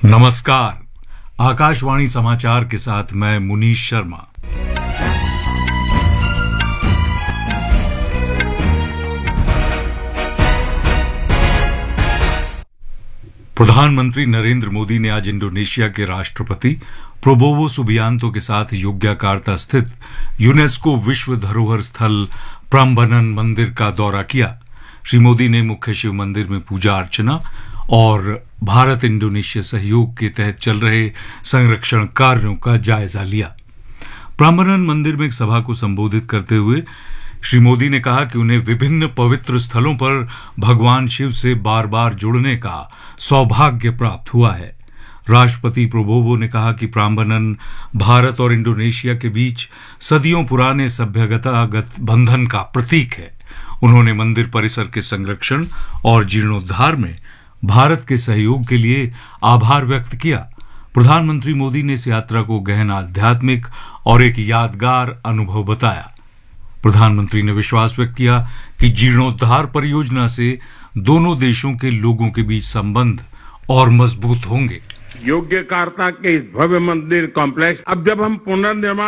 नमस्कार। आकाशवाणी समाचार के साथ मैं मुनीश शर्मा। प्रधानमंत्री नरेंद्र मोदी ने आज इंडोनेशिया के राष्ट्रपति प्रोबोवो सुबियांतो के साथ योग्यकार्ता स्थित यूनेस्को विश्व धरोहर स्थल प्राम्बनन मंदिर का दौरा किया। श्री मोदी ने मुख्य शिव मंदिर में पूजा अर्चना और भारत इंडोनेशिया सहयोग के तहत चल रहे संरक्षण कार्यों का जायजा लिया। प्राम्बनन मंदिर में एक सभा को संबोधित करते हुए श्री मोदी ने कहा कि उन्हें विभिन्न पवित्र स्थलों पर भगवान शिव से बार बार जुड़ने का सौभाग्य प्राप्त हुआ है। राष्ट्रपति प्रोबोवो ने कहा कि प्राम्बनन भारत और इंडोनेशिया के बीच सदियों पुराने सभ्यतागत बंधन का प्रतीक है। उन्होंने मंदिर परिसर के संरक्षण और जीर्णोद्धार में भारत के सहयोग के लिए आभार व्यक्त किया। प्रधानमंत्री मोदी ने इस यात्रा को गहन आध्यात्मिक और एक यादगार अनुभव बताया। प्रधानमंत्री ने विश्वास व्यक्त किया कि जीर्णोद्धार परियोजना से दोनों देशों के लोगों के बीच संबंध और मजबूत होंगे। योग्यकार्ता के इस भव्य मंदिर कॉम्प्लेक्स अब जब हम पुनर्निर्माण